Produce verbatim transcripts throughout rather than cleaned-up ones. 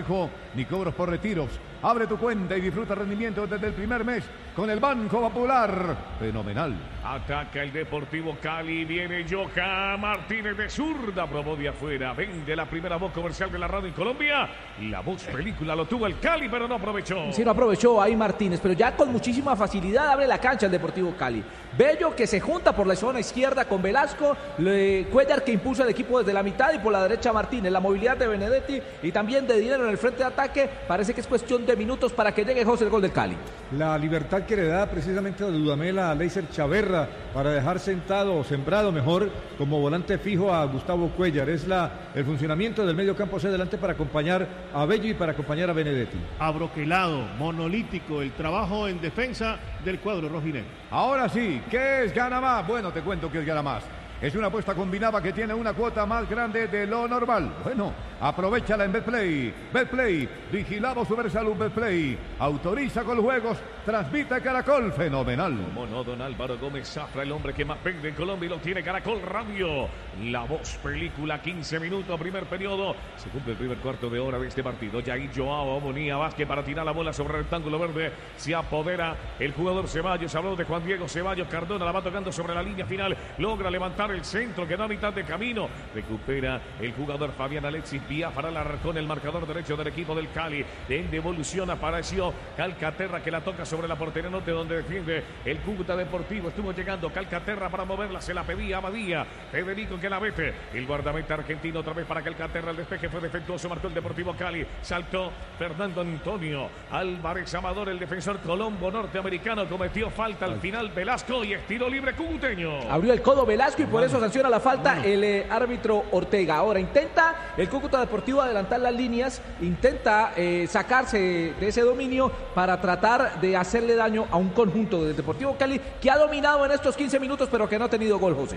fijo ni cobros por retiros. Abre tu cuenta y disfruta rendimiento desde el primer mes con el Banco Popular. Fenomenal. Ataca el Deportivo Cali. Viene Johan Martínez de zurda. Probó de afuera. Vende la primera voz comercial de la radio en Colombia. La voz película lo tuvo el Cali, pero no aprovechó. Sí, no aprovechó ahí Martínez, pero ya con muchísima facilidad abre la cancha el Deportivo Cali. Bello que se junta por la zona izquierda con Velasco. Le, Cuellar que impulsa al equipo desde la mitad y por la derecha Martínez. La movilidad de Benedetti y también de Dinero en el frente de ataque. Parece que es cuestión de minutos para que llegue José el gol del Cali. La libertad que le da precisamente a Dudamel a Leiser Chaverra para dejar sentado o sembrado mejor como volante fijo a Gustavo Cuellar. Es la, el funcionamiento del medio campo hacia adelante para acompañar a Bello y para acompañar a Benedetti. Abroquelado, monolítico el trabajo en defensa del cuadro rojinegro. Ahora sí, ¿qué es Gana Más? Bueno, te cuento que es Gana Más. Es una apuesta combinada que tiene una cuota más grande de lo normal. Bueno, aprovechala en Betplay. Betplay, vigilado Supersalud Betplay. Autoriza con juegos, transmite Caracol. Fenomenal. Como no, don Álvaro Gómez Zafra, el hombre que más vende en Colombia y lo tiene Caracol Radio. La voz película, quince minutos, primer periodo. Se cumple el primer cuarto de hora de este partido. Yair Joao Bonía Vázquez para tirar la bola sobre el rectángulo verde. Se apodera el jugador Ceballos. Habló de Juan Diego Ceballos. Cardona la va tocando sobre la línea final. Logra levantar el centro, queda a mitad de camino. Recupera el jugador Fabián Alexis Biafara con el marcador derecho del equipo del Cali. En devolución apareció Calcaterra que la toca sobre la portería norte donde defiende el Cúcuta Deportivo. Estuvo llegando Calcaterra para moverla, se la pedía Abadía. Federico que la vete. El guardameta argentino otra vez para Calcaterra. El despeje fue defectuoso, marcó el Deportivo Cali. Saltó Fernando Antonio Álvarez Amador, el defensor colombo norteamericano. Cometió falta al final Velasco y estilo libre cucuteño. Abrió el codo Velasco y por eso sanciona la falta el eh, árbitro Ortega. Ahora intenta el Cúcuta Deportivo adelantar las líneas, intenta eh, sacarse de ese dominio para tratar de hacerle daño a un conjunto del Deportivo Cali que ha dominado en estos quince minutos pero que no ha tenido gol, José.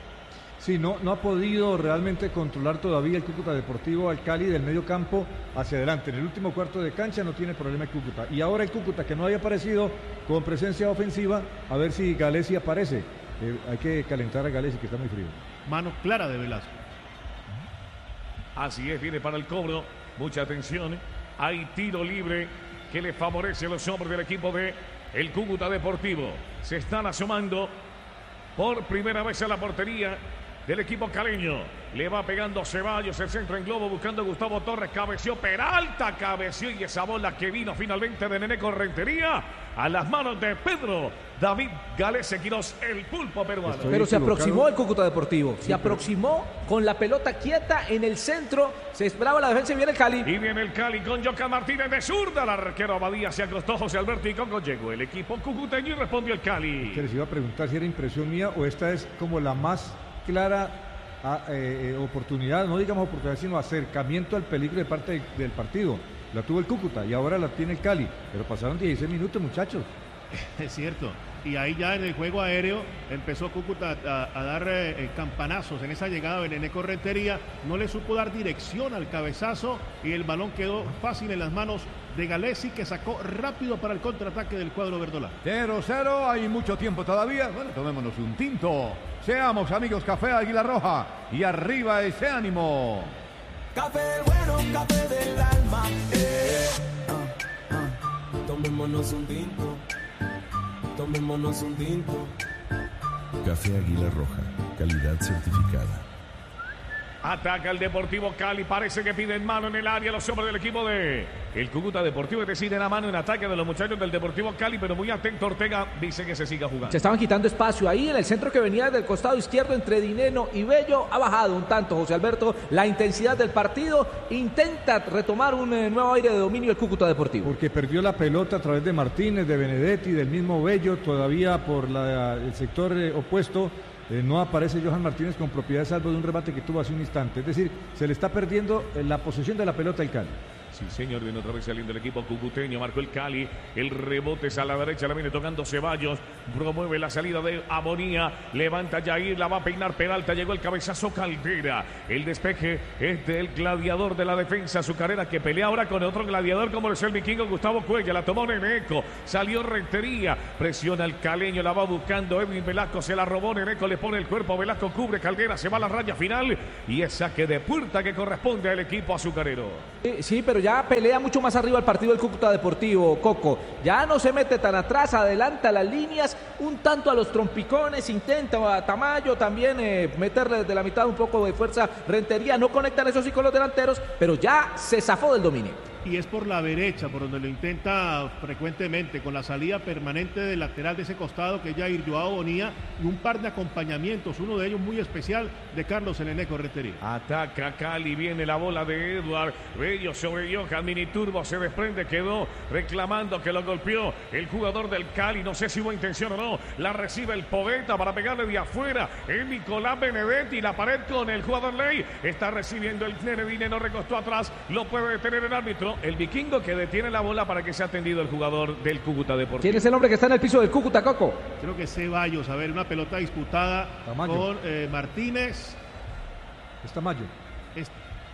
Sí, no, no ha podido realmente controlar todavía el Cúcuta Deportivo al Cali del medio campo hacia adelante. En el último cuarto de cancha no tiene problema el Cúcuta. Y ahora el Cúcuta que no había aparecido con presencia ofensiva, a ver si Galesi aparece. Eh, hay que calentar a Galesi que está muy frío. Mano clara de Velasco. Así es, viene para el cobro. Mucha atención. Hay tiro libre que le favorece a los hombres del equipo de el Cúcuta Deportivo. Se están asomando por primera vez a la portería del equipo caleño. Le va pegando Ceballos, el centro en globo buscando a Gustavo Torres. Cabeció Peralta, cabeció y esa bola que vino finalmente de Nené Correntería a las manos de Pedro David Galese Quirós, el pulpo peruano. Estoy pero se aproximó el Cúcuta Deportivo, se sí, aproximó pero... con la pelota quieta en el centro, se esperaba la defensa y viene el Cali. Y viene el Cali con Johan Martínez de zurda, el arquero Abadía se acostó José Alberto y Congo llegó el equipo cucuteño y respondió el Cali. Que les iba a preguntar si era impresión mía o esta es como la más clara a, eh, oportunidad, no digamos oportunidad, sino acercamiento al peligro de parte de, del partido. La tuvo el Cúcuta y ahora la tiene el Cali, pero pasaron dieciséis minutos, muchachos. Es cierto, y ahí ya en el juego aéreo empezó Cúcuta a, a dar eh, campanazos en esa llegada de Nené Correntería, no le supo dar dirección al cabezazo y el balón quedó fácil en las manos de Galesi que sacó rápido para el contraataque del cuadro verdolaga. cero cero, hay mucho tiempo todavía, bueno, tomémonos un tinto, seamos amigos Café Águila Roja y arriba ese ánimo. Café bueno, café del alma, eh. ah, ah. Tomémonos un tinto. Tomémonos un tinto. Café Águila Roja, calidad certificada. Ataca el Deportivo Cali, parece que piden mano en el área los hombres del equipo de el Cúcuta Deportivo, que deciden a mano en ataque de los muchachos del Deportivo Cali, pero muy atento Ortega, dice que se siga jugando. Se estaban quitando espacio ahí en el centro que venía del costado izquierdo entre Dineno y Bello, ha bajado un tanto José Alberto la intensidad del partido, intenta retomar un eh, nuevo aire de dominio el Cúcuta Deportivo. Porque perdió la pelota a través de Martínez, de Benedetti, del mismo Bello, todavía por la, el sector eh, opuesto. Eh, no aparece Johan Martínez con propiedad salvo de un remate que tuvo hace un instante. Es decir, se le está perdiendo la posesión de la pelota al Cali. Sí, señor, viene otra vez saliendo el equipo cucuteño, marcó el Cali, el rebote es a la derecha, la viene tocando Ceballos, promueve la salida de Amonía, levanta Yair, la va a peinar Peralta, llegó el cabezazo Caldera, el despeje es del gladiador de la defensa azucarera que pelea ahora con otro gladiador como es el vikingo Gustavo Cuellar, la tomó Neneco, salió Rentería, presiona el caleño, la va buscando Edwin Velasco, se la robó Neneco, le pone el cuerpo, Velasco cubre, Caldera se va a la raya final y es saque de puerta que corresponde al equipo azucarero. Sí, sí, pero ya ya pelea mucho más arriba el partido del Cúcuta Deportivo, Coco. Ya no se mete tan atrás, adelanta las líneas, un tanto a los trompicones, intenta a Tamayo también eh, meterle desde la mitad un poco de fuerza. Rentería, no conectan eso sí con los delanteros, pero ya se zafó del dominio. Y es por la derecha, por donde lo intenta frecuentemente, con la salida permanente del lateral de ese costado, que es Jair Joao Bonilla, y un par de acompañamientos, uno de ellos muy especial, de Carlos el Eneco Rentería. Ataca Cali, viene la bola de Edward Bello sobre Johan Miniturbo, se desprende, quedó reclamando que lo golpeó el jugador del Cali, no sé si hubo intención o no, la recibe el Poeta para pegarle de afuera, el Nicolás Benedetti, la pared con el jugador Ley, está recibiendo el Nenedine, no recostó atrás, lo puede detener el árbitro, el vikingo que detiene la bola para que sea atendido el jugador del Cúcuta Deportivo. ¿Quién es el hombre que está en el piso del Cúcuta, Coco? Creo que Ceballos, a ver, una pelota disputada Tamayo. con eh, Martínez. Es Tamayo. Es,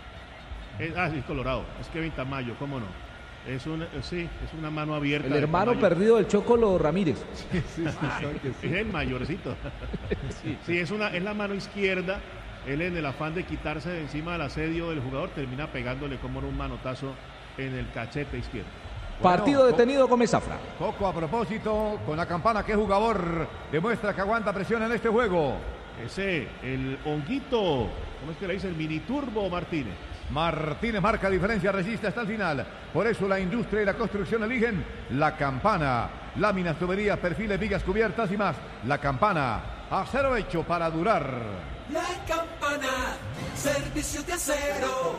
es, ah, sí, Colorado, es Kevin Tamayo, cómo no. Es un, sí, es una mano abierta. El hermano perdido del Chocolo Ramírez. Sí, sí, sí, claro que sí. Es el mayorcito. Sí, sí, es, una, es la mano izquierda. Él, en el afán de quitarse de encima del asedio del jugador, termina pegándole como un manotazo en el cachete izquierdo. Bueno, Partido detenido, Gómez Zafra. Coco, a propósito, con la campana, ¿qué jugador demuestra que aguanta presión en este juego? Ese, el honguito, ¿cómo es que le dice? El Miniturbo Martínez. Martínez marca diferencia, resiste hasta el final. Por eso la industria y la construcción eligen la campana. Láminas, tuberías, perfiles, vigas cubiertas y más. La campana, acero hecho para durar. La campana, servicio de acero.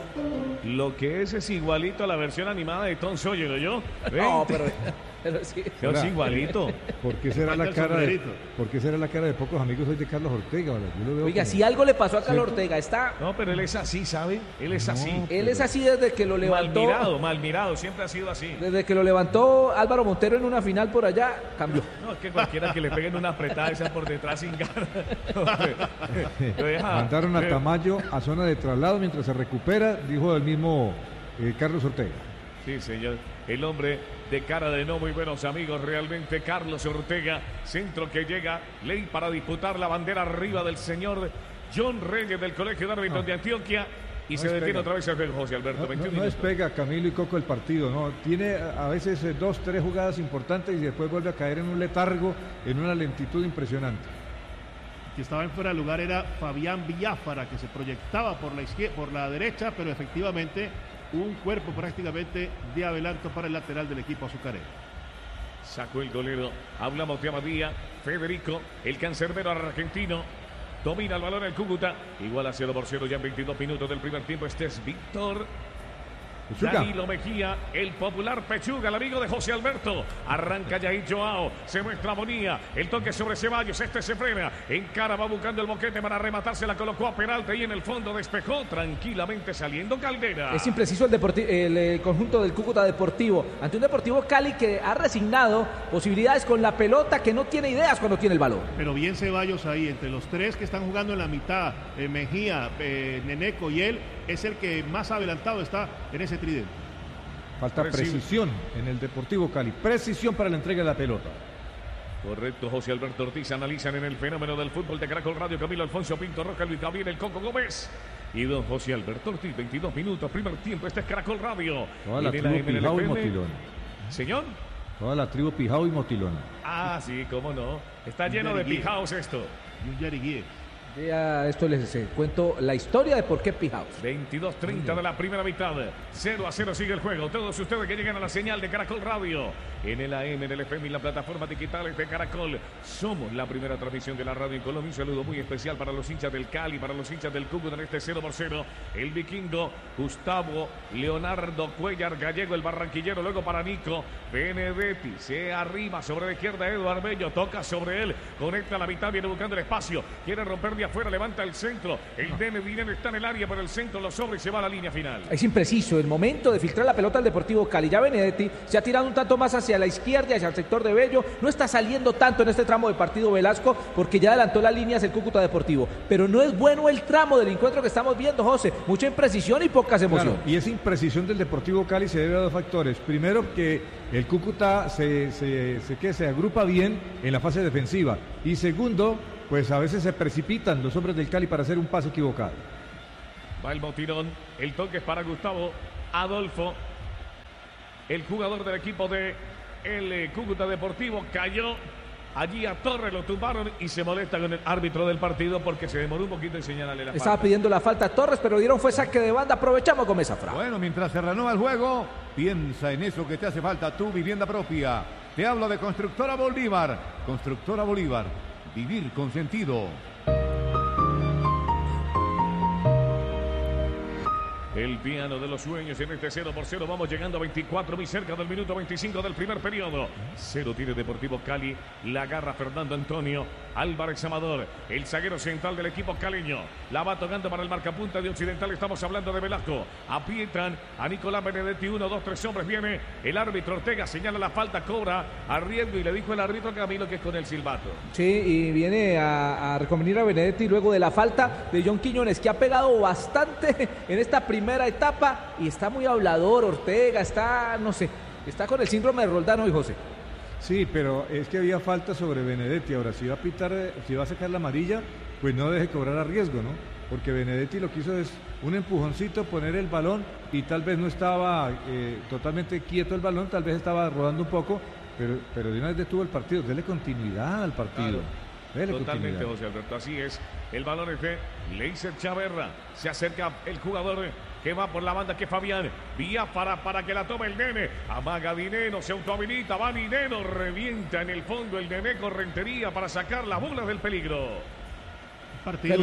Lo que es es igualito a la versión animada de Tom Sawyer, ¿no yo? No, pero, pero sí. Es igualito. ¿Por qué será la Falta el cara de, sombrerito. ¿por qué será la cara de pocos amigos hoy de Carlos Ortega? Ahora, yo lo veo Oiga, como- si algo le pasó a Carlos Ortega, está... No, pero él es así, ¿sabe? Él es así. Él es así desde que lo Mal levantó... mirado, mal mirado, siempre ha sido así. Desde que lo levantó Álvaro Montero en una final por allá, cambió. No, es que cualquiera que le peguen una apretada esa por detrás sin ganas. Lo deja- Mandaron a eh, Tamayo a zona de traslado mientras se recupera, dijo el mismo eh, Carlos Ortega. Sí, señor. El hombre de cara de no muy buenos amigos, realmente Carlos Ortega. Centro que llega, Ley para disputar la bandera arriba del señor John Reyes del Colegio de Árbitros No. de Antioquia. Y No se detiene despega. otra vez el juego, José Alberto. No, no, veintiún no minutos. despega Camilo y Coco el partido, no. Tiene a veces eh, dos, tres jugadas importantes y después vuelve a caer en un letargo, en una lentitud impresionante. Que estaba en fuera de lugar era Fabián Villafara, que se proyectaba por la izquierda, por la derecha, pero efectivamente un cuerpo prácticamente de adelanto para el lateral del equipo azucarero. Sacó el golero. Hablamos de Abadía. Federico, el cancerbero argentino. Domina el balón el Cúcuta. Igual a cero por cero ya en veintidós minutos del primer tiempo. Este es Víctor Pechuga. Danilo Mejía, el popular Pechuga, el amigo de José Alberto. Arranca Yair Joao, se muestra Bonilla, el toque sobre Ceballos, este se frena, encara, va buscando el boquete para rematarse, la colocó a Peralta y en el fondo despejó tranquilamente saliendo Caldera. Es impreciso el, deporti- el, eh, conjunto del Cúcuta Deportivo ante un Deportivo Cali que ha resignado posibilidades con la pelota, que no tiene ideas cuando tiene el balón. Pero bien Ceballos ahí, entre los tres que están jugando en la mitad, eh, Mejía, eh, Neneco y él, es el que más adelantado está en ese tridente. Falta Recibe. precisión en el Deportivo Cali, precisión para la entrega de la pelota. Correcto, José Alberto Ortiz analizan en el fenómeno del fútbol de Caracol Radio, Camilo Alfonso Pinto Roca, Luis Gabriel, el Coco Gómez y don José Alberto Ortiz, veintidós minutos, primer tiempo, este es Caracol Radio. Toda la En el tribu A M en el Pijao y F M. Motilón. Señor. Toda la tribu Pijao y Motilón. Ah, sí, cómo no. Está lleno de pijaos esto. Y un Yariguíe. Ya esto les eh, cuento la historia de por qué Pijaos. veintidós treinta de la primera mitad. cero a cero sigue el juego. Todos ustedes que llegan a la señal de Caracol Radio. En el A M, en el F M y la plataforma digitales de Caracol. Somos la primera transmisión de la radio en Colombia. Un saludo muy especial para los hinchas del Cali, para los hinchas del Cúcuta en este cero por cero. El vikingo Gustavo Leonardo Cuellar Gallego, el barranquillero. Luego para Nico Benedetti. Se arriba sobre la izquierda Eduardo Bello. Toca sobre él. Conecta a la mitad. Viene buscando el espacio. Quiere romper de afuera. Levanta el centro. El Dene Dinero está en el área, pero el centro lo sobra y se va a la línea final. Es impreciso el momento de filtrar la pelota al Deportivo Cali. Ya Benedetti se ha tirado un tanto más hacia la izquierda, hacia el sector de Bello. No está saliendo tanto en este tramo del partido Velasco porque ya adelantó las líneas el Cúcuta Deportivo. Pero no es bueno el tramo del encuentro que estamos viendo, José. Mucha imprecisión y pocas emociones. Claro, y esa imprecisión del Deportivo Cali se debe a dos factores. Primero, que el Cúcuta se, se, se, que se agrupa bien en la fase defensiva. Y segundo, pues a veces se precipitan los hombres del Cali para hacer un pase equivocado. Va el botirón, el toque es para Gustavo Adolfo. el jugador del equipo de el eh, Cúcuta Deportivo. Cayó allí a Torres, lo tumbaron y se molesta con el árbitro del partido porque se demoró un poquito en señalarle la falta. Estaba pidiendo la falta a Torres, pero dieron fue saque de banda. Aprovechamos con esa frase. Bueno, mientras se renueva el juego, piensa en eso que te hace falta, tu vivienda propia. Te hablo de Constructora Bolívar. Constructora Bolívar, vivir con sentido. El piano de los sueños en este cero por cero. Vamos llegando a veinticuatro, muy cerca del minuto veinticinco del primer periodo. Cero tiene Deportivo Cali. La agarra Fernando Antonio Álvarez Amador, el zaguero central del equipo caleño. La va tocando para el marcapunta de Occidental. Estamos hablando de Velasco. Aprietan a Nicolás Benedetti. Uno, dos, tres hombres. Viene el árbitro Ortega. Señala la falta, cobra a riesgo y le dijo el árbitro a Camilo que es con el silbato. Sí, y viene a, a reconvenir a Benedetti luego de la falta de John Quiñones, que ha pegado bastante en esta primera primera etapa y está muy hablador Ortega, está, no sé, está con el síndrome de Roldán hoy, José. Sí, pero es que había falta sobre Benedetti. Ahora, si va a pitar, si va a sacar la amarilla, pues no deje cobrar a riesgo, ¿no? Porque Benedetti lo que hizo es un empujoncito, poner el balón y tal vez no estaba eh, totalmente quieto el balón, tal vez estaba rodando un poco, pero, pero de una vez detuvo el partido. Dele continuidad al partido. Claro. Totalmente, José Alberto, así es. El balón es de Leiser Chaverra. Se acerca el jugador que va por la banda, que Fabián. Vía para, para que la tome el nene. Amaga Dineno, se autohabilita. Va Dineno, revienta en el fondo el nene Correntería para sacar la bola del peligro. Un partido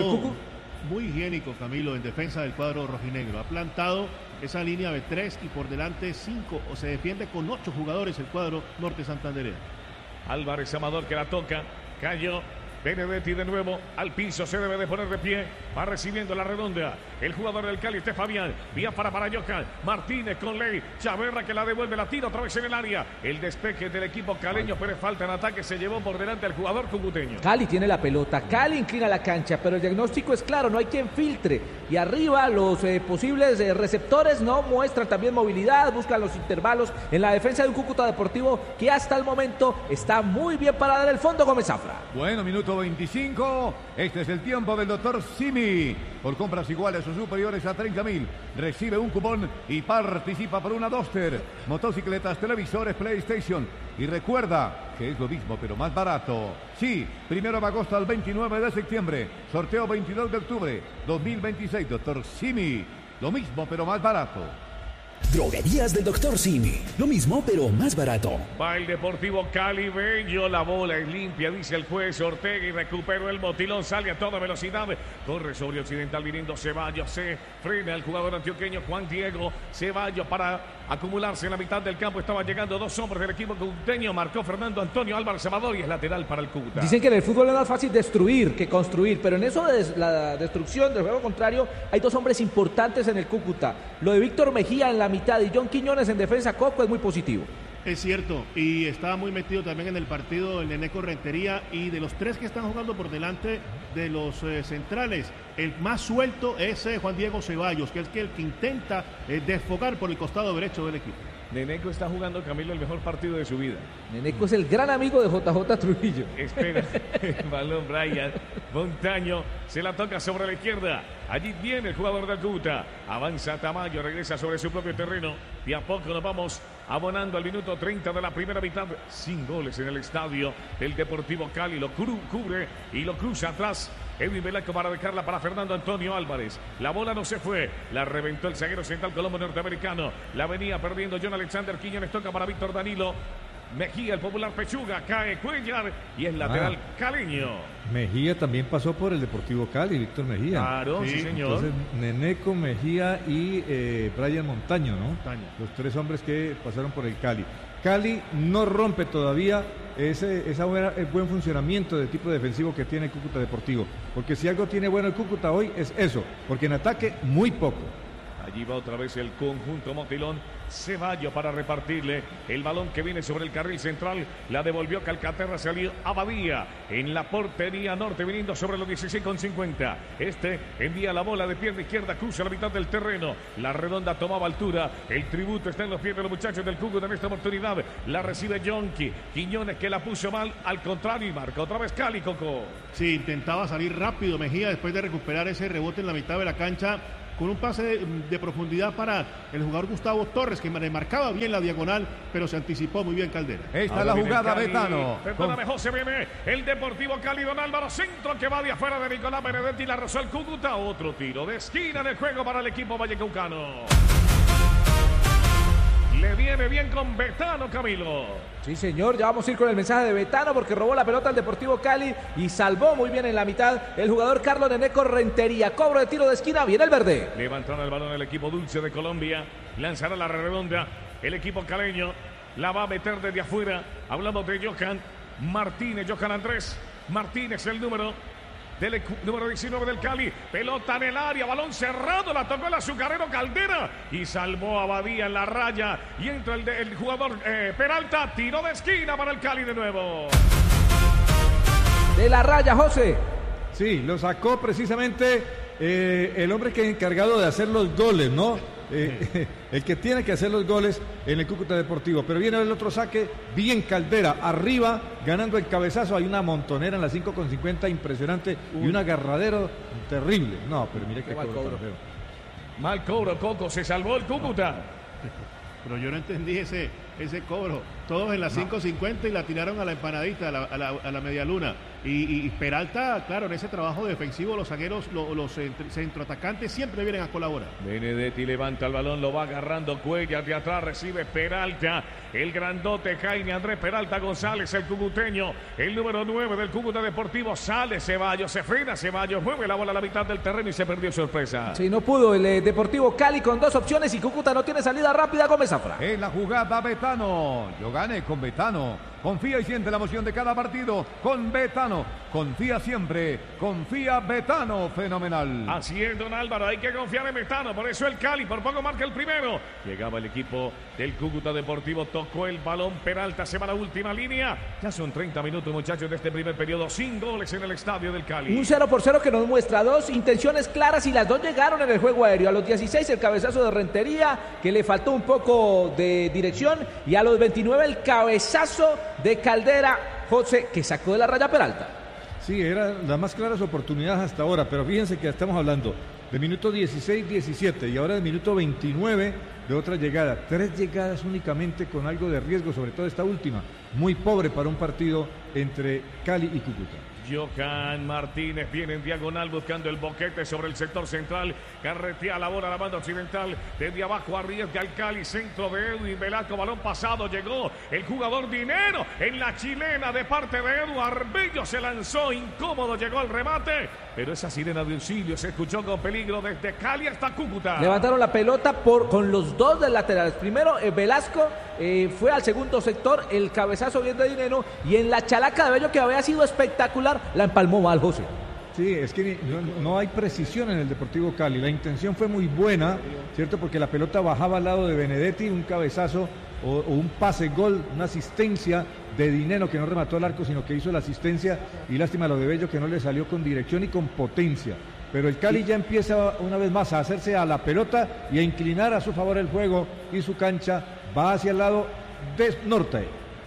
muy higiénico, Camilo, en defensa del cuadro rojinegro. Ha plantado esa línea de tres y por delante cinco, o se defiende con ocho jugadores el cuadro norte santandereano. Álvarez Amador que la toca. Cayó Benedetti de nuevo al piso, se debe de poner de pie, va recibiendo la redonda el jugador del Cali, este Fabián, vía para para Johan Martínez con Ley, Chaverra que la devuelve, la tira otra vez en el área, el despeje del equipo caleño, pero falta en ataque, se llevó por delante al jugador cucuteño. Cali tiene la pelota, Cali inclina la cancha, pero el diagnóstico es claro, no hay quien filtre, y arriba los eh, posibles eh, receptores no muestran también movilidad, buscan los intervalos en la defensa de un Cúcuta Deportivo que hasta el momento está muy bien para dar el fondo. Gómez Zafra. Bueno, minuto veinticinco, este es el tiempo del doctor Simi. Por compras iguales o superiores a treinta mil, recibe un cupón y participa por una Duster, motocicletas, televisores, PlayStation. Y recuerda que es lo mismo pero más barato. Sí, primero de agosto al veintinueve de septiembre, sorteo veintidós de octubre dos mil veintiséis, doctor Simi, lo mismo pero más barato. Droguerías del doctor Simi. Lo mismo, pero más barato. Va el Deportivo Cali, bello, la bola es limpia, dice el juez Ortega, y recuperó el motilón, sale a toda velocidad, corre sobre Occidental viniendo Ceballos, se frena el jugador antioqueño Juan Diego Ceballos para acumularse en la mitad del campo. Estaban llegando dos hombres del equipo cucuteño, marcó Fernando Antonio Álvarez Amador y es lateral para el Cúcuta. Dicen que en el fútbol es más fácil destruir que construir, pero en eso de la destrucción del juego contrario hay dos hombres importantes en el Cúcuta. Lo de Víctor Mejía en la mitad y John Quiñones en defensa, Coco, es muy positivo. Es cierto, y estaba muy metido también en el partido el Nené Correntería, y de los tres que están jugando por delante de los eh, centrales, el más suelto es eh, Juan Diego Ceballos, que es que el que intenta eh, desfogar por el costado derecho del equipo. Neneco está jugando, Camilo, el mejor partido de su vida. Neneco es el gran amigo de J J Trujillo. Espera el balón, Brian Montaño, se la toca sobre la izquierda. Allí viene el jugador del Cúcuta. Avanza Tamayo, regresa sobre su propio terreno. Y a poco nos vamos abonando al minuto treinta de la primera mitad. Sin goles en el estadio del Deportivo Cali. Lo cubre y lo cruza atrás Edwin Velasco para dejarla para Fernando Antonio Álvarez. La bola no se fue, la reventó el zaguero central colombo norteamericano. La venía perdiendo John Alexander Quiñones, toca para Víctor Danilo Mejía, el popular Pechuga, cae Cuellar y es lateral ah, caleño. Mejía también pasó por el Deportivo Cali, Víctor Mejía. Claro, sí, sí señor. Entonces, Neneco, Mejía y eh, Brian Montaño, ¿no? Montaño. Los tres hombres que pasaron por el Cali. Cali no rompe todavía ese esa buena, el buen funcionamiento del tipo defensivo que tiene el Cúcuta Deportivo. Porque si algo tiene bueno el Cúcuta hoy es eso, porque en ataque muy poco. Allí va otra vez el conjunto Motilón. Ceballos para repartirle el balón que viene sobre el carril central. La devolvió Calcaterra, salió Abadía en la portería norte, viniendo sobre los dieciséis con cincuenta. Este envía la bola de pierna izquierda, cruza la mitad del terreno. La redonda tomaba altura. El tributo está en los pies de los muchachos del Cúcuta en esta oportunidad. La recibe Yonki. Quiñones que la puso mal, al contrario, y marca otra vez Cali, Coco. Sí, intentaba salir rápido Mejía después de recuperar ese rebote en la mitad de la cancha con un pase de, de profundidad para el jugador Gustavo Torres, que le marcaba bien la diagonal, pero se anticipó muy bien Caldera. Esta es la jugada, Cali, Betano. Perdóname, José, viene el Deportivo Cali, Don Álvaro, centro que va de afuera de Nicolás Benedetti, la rozó el Cúcuta, otro tiro de esquina del juego para el equipo vallecaucano. Le viene bien con Betano, Camilo. Sí, señor, ya vamos a ir con el mensaje de Betano porque robó la pelota al Deportivo Cali y salvó muy bien en la mitad el jugador Carlos Neneco Rentería. Cobro de tiro de esquina, viene el verde. Levantará el balón el equipo dulce de Colombia, lanzará la redonda, el equipo caleño la va a meter desde afuera. Hablamos de Johan Martínez, Johan Andrés Martínez, el número del número diecinueve del Cali, pelota en el área, balón cerrado, la tocó el azucarero Caldera y salvó a Badía en la raya y entra el, de, el jugador eh, Peralta, tiro de esquina para el Cali de nuevo. De la raya, José. Sí, lo sacó precisamente eh, el hombre que es encargado de hacer los goles, ¿no? Eh, el que tiene que hacer los goles en el Cúcuta Deportivo. Pero viene el otro saque, bien Caldera, arriba, ganando el cabezazo. Hay una montonera en la cinco con cincuenta impresionante y un agarradero terrible. No, pero mire qué mal cobro. Mal cobro, Coco, se salvó el Cúcuta. Pero yo no entendí ese, ese cobro. Todos en la cinco cincuenta y la tiraron a la empanadita, a la, a la, a la media luna. Y, y Peralta, claro, en ese trabajo defensivo, los zagueros, los, los centroatacantes siempre vienen a colaborar. Benedetti levanta el balón, lo va agarrando Cuellar de atrás, recibe Peralta, el grandote Jaime Andrés Peralta González, el cucuteño, el número nueve del Cúcuta Deportivo, sale Ceballos, se frena Ceballos, mueve la bola a la mitad del terreno y se perdió sorpresa. Sí, no pudo el eh, Deportivo Cali con dos opciones y Cúcuta no tiene salida rápida. Gómez Zafra. En la jugada Betano, yo gané con Betano. Confía y siente la emoción de cada partido con Betano. Confía siempre, confía Betano, fenomenal. Así es, don Álvaro, hay que confiar en Betano, por eso el Cali, por poco marca el primero. Llegaba el equipo del Cúcuta Deportivo, tocó el balón, Peralta se va a la última línea. Ya son treinta minutos, muchachos, de este primer periodo, sin goles en el estadio del Cali. Un cero por cero que nos muestra dos intenciones claras y las dos llegaron en el juego aéreo. A los dieciséis el cabezazo de Rentería, que le faltó un poco de dirección, y a los veintinueve el cabezazo de Caldera, José, que sacó de la raya Peralta. Sí, eran las más claras oportunidades hasta ahora, pero fíjense que estamos hablando de minuto dieciséis diecisiete y ahora de minuto veintinueve de otra llegada. Tres llegadas únicamente con algo de riesgo, sobre todo esta última. Muy pobre para un partido entre Cali y Cúcuta. Johan Martínez viene en diagonal buscando el boquete sobre el sector central, carretea la bola a la banda occidental, desde abajo arriesga al Cali, centro de Edwin Velasco, balón pasado, llegó el jugador Dinero en la chilena de parte de Edu Arbello, se lanzó incómodo, llegó al remate, pero esa sirena de auxilio se escuchó con peligro desde Cali hasta Cúcuta. Levantaron la pelota por, con los dos del laterales. Primero eh, Velasco eh, fue al segundo sector, el cabezazo bien de Dinero, y en la chalaca de Bello, que había sido espectacular, la empalmó mal, José. Sí, es que no, no hay precisión en el Deportivo Cali. La intención fue muy buena, ¿cierto? Porque la pelota bajaba al lado de Benedetti, un cabezazo o, o un pase gol, una asistencia de Dinero que no remató al arco, sino que hizo la asistencia, y lástima lo de Bello que no le salió con dirección y con potencia. Pero el Cali ya empieza una vez más a hacerse a la pelota y a inclinar a su favor el juego, y su cancha va hacia el lado de norte.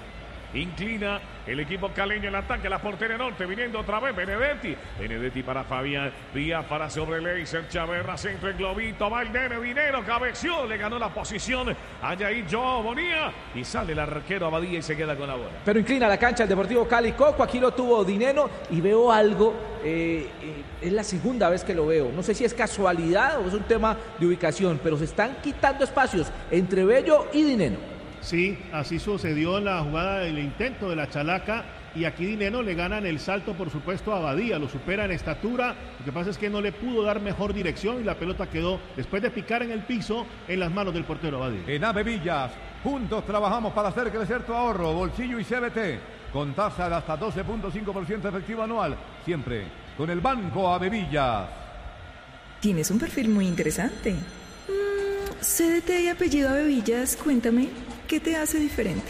Inclina el equipo caleño el ataque, la portería norte, viniendo otra vez Benedetti. Benedetti para Fabián, Biafara sobre Leiser, Chaverra, centro en globito, va el nene Dinero, cabeció, le ganó la posición a Yair Joao Bonilla y sale el arquero Abadía y se queda con la bola. Pero inclina la cancha el Deportivo Cali, Coco, aquí lo tuvo Dinero y veo algo, eh, eh, es la segunda vez que lo veo, no sé si es casualidad o es un tema de ubicación, pero se están quitando espacios entre Bello y Dinero. Sí, así sucedió en la jugada del intento de la chalaca, y aquí Dinero le ganan el salto, por supuesto, a Abadía, lo supera en estatura. Lo que pasa es que no le pudo dar mejor dirección y la pelota quedó, después de picar en el piso, en las manos del portero Abadía. En Ave Villas, juntos trabajamos para hacer crecer tu ahorro, bolsillo y C B T, con tasa de hasta doce punto cinco por ciento efectivo anual, siempre con el Banco Ave Villas. Tienes un perfil muy interesante. Mm, C D T y apellido Ave Villas, cuéntame, ¿qué te hace diferente?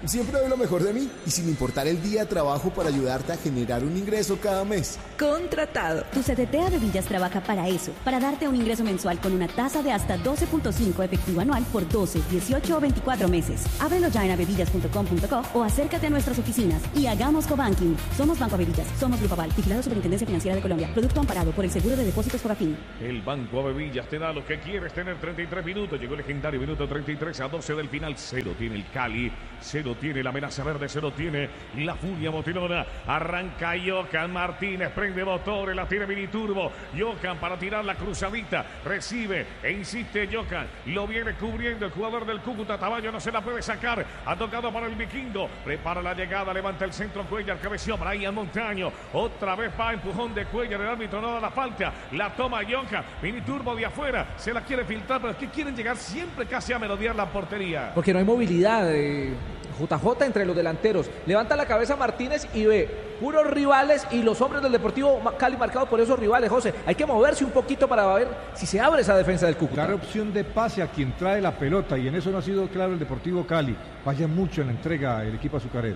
Siempre doy lo mejor de mí y sin importar el día trabajo para ayudarte a generar un ingreso cada mes. Contratado. Tu C D T Avevillas trabaja para eso, para darte un ingreso mensual con una tasa de hasta doce punto cinco efectivo anual por doce, dieciocho o veinticuatro meses. Ábrelo ya en avevillas punto com punto co o acércate a nuestras oficinas y hagamos cobanking. Somos Banco Avevillas, somos Grupo Aval, vigilado Superintendencia Financiera de Colombia. Producto amparado por el Seguro de Depósitos Fogafín. El Banco Avevillas te da lo que quieres tener. Treinta y tres minutos, llegó el legendario minuto treinta y tres a doce del final. Cero tiene el Cali, cero tiene la amenaza verde, cero tiene la furia motilona. Arranca Johan Martínez, prende motores, la tiene Miniturbo. Johan para tirar la cruzadita, recibe e insiste Johan, lo viene cubriendo el jugador del Cúcuta. Tamayo no se la puede sacar, ha tocado para el vikingo, prepara la llegada, levanta el centro Cuellar, cabeció Brian Montaño, otra vez va empujón de Cuellar, el árbitro no da la falta, la toma Johan, Miniturbo de afuera, se la quiere filtrar, pero es que quieren llegar siempre casi a merodear la portería. Porque no hay movilidad. Eh, J J entre los delanteros. Levanta la cabeza Martínez y ve puros rivales y los hombres del Deportivo Cali marcados por esos rivales, José. Hay que moverse un poquito para ver si se abre esa defensa del Cúcuta. Dar opción de pase a quien trae la pelota y en eso no ha sido claro el Deportivo Cali. Vaya mucho en la entrega el equipo azucarero.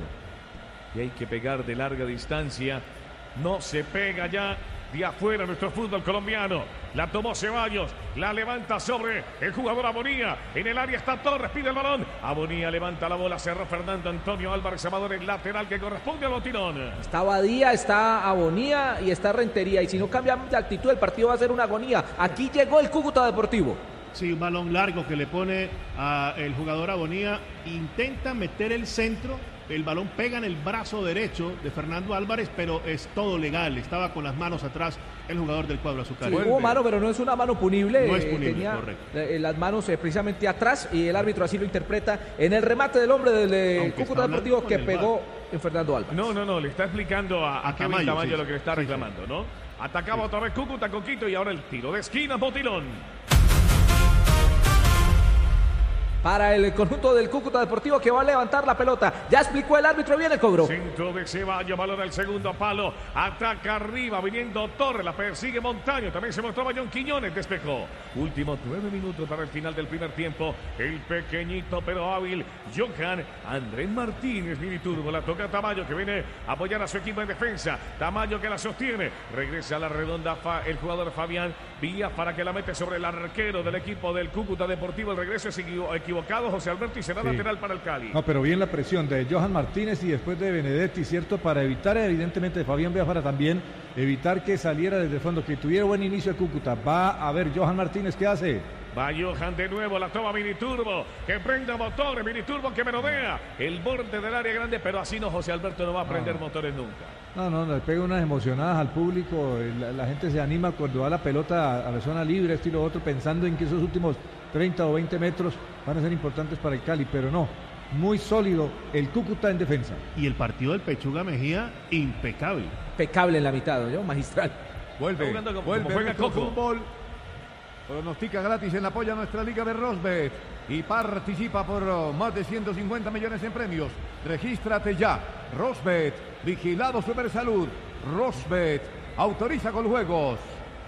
Y hay que pegar de larga distancia. No se pega ya de afuera nuestro fútbol colombiano. La tomó Ceballos, la levanta sobre el jugador Abonía. En el área está Torres, pide el balón. Abonía levanta la bola, cerró Fernando Antonio Álvarez Amador, el lateral que corresponde a Botilón. Está Badía, está Abonía y está Rentería. Y si no cambiamos de actitud, el partido va a ser una agonía. Aquí llegó el Cúcuta Deportivo. Sí, un balón largo que le pone al jugador Abonía. Intenta meter el centro. El balón pega en el brazo derecho de Fernando Álvarez, pero es todo legal. Estaba con las manos atrás el jugador del cuadro azucarero. Sí, hubo mano, pero no es una mano punible. No es punible, Tenía correcto. Las manos eh, precisamente atrás y el árbitro así lo interpreta en el remate del hombre del eh, Cúcuta Deportivo que pegó en Fernando Álvarez. No, no, no, le está explicando a, a Kevin Tamayo, Tamayo sí, lo que le está sí, reclamando, sí. ¿no? Atacaba sí. otra vez Cúcuta con Quito y ahora el tiro de esquina, Botilón. Para el conjunto del Cúcuta Deportivo que va a levantar la pelota. Ya explicó el árbitro, viene el cobro. Centro de Ceballos, balón al segundo palo. Ataca arriba, viniendo Torres, la persigue Montaño. También se mostraba John Quiñones, despejó. Últimos nueve minutos para el final del primer tiempo. El pequeñito pero hábil Johan Andrés Martínez, Miniturbo. La toca Tamayo que viene a apoyar a su equipo en defensa. Tamayo que la sostiene. Regresa a la redonda el jugador Fabián Vías para que la mete sobre el arquero del equipo del Cúcuta Deportivo. El regreso es equivocado. José Alberto y será sí. lateral para el Cali. No, pero bien la presión de Johan Martínez y después de Benedetti, ¿cierto? Para evitar evidentemente de Fabián Biafara también, evitar que saliera desde el fondo, que tuviera buen inicio el Cúcuta. Va a ver Johan Martínez, ¿qué hace? Va Johan de nuevo, la toma Miniturbo, que prenda motores, Miniturbo que merodea el borde del área grande, pero así no, José Alberto no va a prender no. motores nunca. No, no, le pega unas emocionadas al público, la, la gente se anima cuando va la pelota a, a la zona libre, esto y lo otro, pensando en que esos últimos treinta o veinte metros van a ser importantes para el Cali, pero no, muy sólido el Cúcuta en defensa. Y el partido del Pechuga Mejía, impecable. Impecable en la mitad, ¿no? Magistral. Vuelve, como, vuelve como juega nuestro Coco. fútbol. Pronostica gratis en apoyo a nuestra liga de Rosbet y participa por más de ciento cincuenta millones en premios. Regístrate ya. Rosbet, vigilado Supersalud. Rosbet, autoriza con juegos.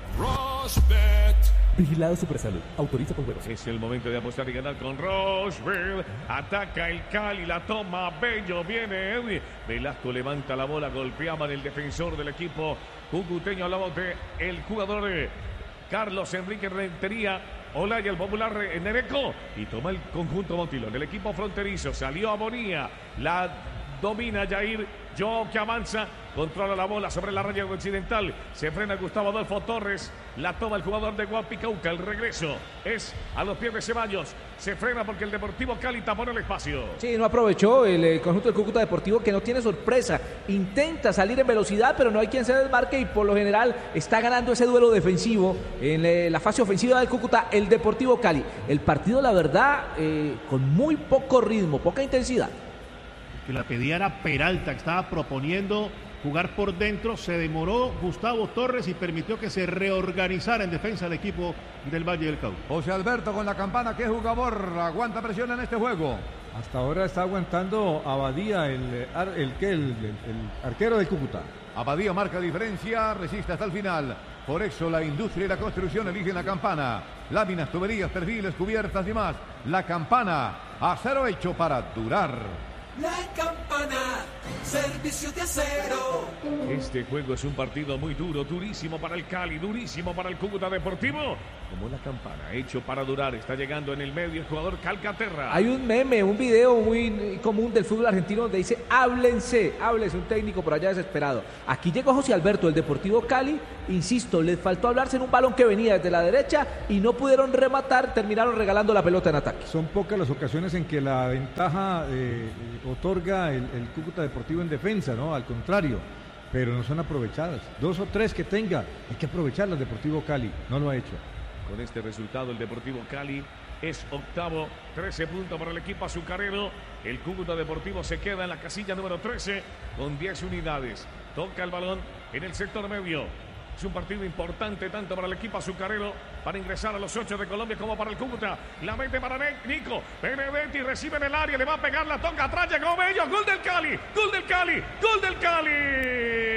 Rosbet. Vigilado Supersalud, autoriza con juegos. Es el momento de apostar y ganar con Rosbet. Ataca el Cali, la toma Bello, viene Edwin. Velasco levanta la bola, golpeaban el defensor del equipo cucuteño. Hablamos de el jugador de Carlos Enrique Rentería. Olaya, el popular Nereco. Y toma el conjunto Botilón. El equipo fronterizo salió a Bonía. La domina Jair. Joao que avanza. Controla la bola sobre la raya occidental. Se frena Gustavo Adolfo Torres. La toma el jugador de Guapicauca. El regreso es a los pies de Ceballos. Se frena porque el Deportivo Cali tapó el espacio. Sí, no aprovechó el, el conjunto del Cúcuta Deportivo, que no tiene sorpresa. Intenta salir en velocidad, pero no hay quien se desmarque y por lo general está ganando ese duelo defensivo en eh, la fase ofensiva del Cúcuta, el Deportivo Cali. El partido, la verdad, eh, con muy poco ritmo, poca intensidad. Que la pedía era Peralta, que estaba proponiendo jugar por dentro. Se demoró Gustavo Torres y permitió que se reorganizara en defensa el equipo del Valle del Cauca. José Alberto con la campana, ¿qué jugador aguanta presión en este juego? Hasta ahora está aguantando Abadía, el, el, el, el, el, el arquero del Cúcuta. Abadía marca diferencia, resiste hasta el final. Por eso la industria y la construcción eligen la campana. Láminas, tuberías, perfiles, cubiertas y más. La campana, acero hecho para durar. La Campana, servicio de acero. Este juego es un partido muy duro, durísimo para el Cali, durísimo para el Cúcuta Deportivo. Como La Campana, hecho para durar, está llegando en el medio el jugador Calcaterra. Hay un meme, un video muy común del fútbol argentino donde dice, háblense, háblense, un técnico por allá desesperado. Aquí llegó José Alberto, el Deportivo Cali, insisto, les faltó hablarse en un balón que venía desde la derecha y no pudieron rematar, terminaron regalando la pelota en ataque. Son pocas las ocasiones en que la ventaja eh, otorga el, el Cúcuta Deportivo en defensa, ¿no? Al contrario, pero no son aprovechadas. Dos o tres que tenga, hay que aprovecharlas. Deportivo Cali no lo ha hecho. Con este resultado, el Deportivo Cali es octavo, trece puntos para el equipo azucarero. El Cúcuta Deportivo se queda en la casilla número trece con diez unidades. Toca el balón en el sector medio. Es un partido importante tanto para el equipo azucarero para ingresar a los ocho de Colombia como para el Cúcuta. La mete para Nico. Benedetti recibe en el área, le va a pegar, la toca atrás, llegó Bello. Gol del Cali, gol del Cali, gol del Cali.